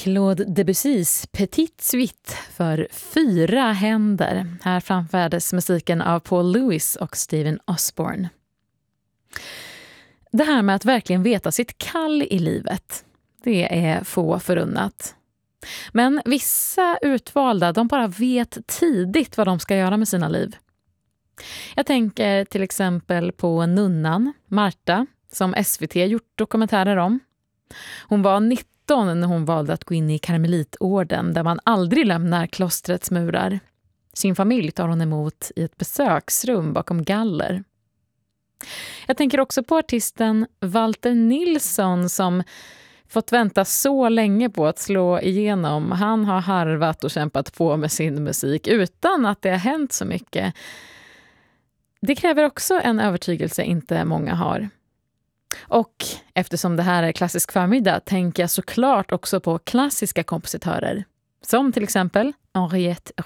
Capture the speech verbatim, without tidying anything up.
Claude Debussys Petite Suite för fyra händer. Här framfördes musiken av Paul Lewis och Stephen Osborne. Det här med att verkligen veta sitt kall i livet, det är få förunnat. Men vissa utvalda, de bara vet tidigt vad de ska göra med sina liv. Jag tänker till exempel på nunnan, Marta, som S V T gjort dokumentärer om. Hon var nitton när hon valde att gå in i karmelitorden där man aldrig lämnar klostrets murar. Sin familj tar hon emot i ett besöksrum bakom galler. Jag tänker också på artisten Walter Nilsson som fått vänta så länge på att slå igenom. Han har harvat och kämpat på med sin musik utan att det har hänt så mycket. Det kräver också en övertygelse inte många har. Och eftersom det här är klassisk förmiddag tänker jag såklart också på klassiska kompositörer. Som till exempel Henriette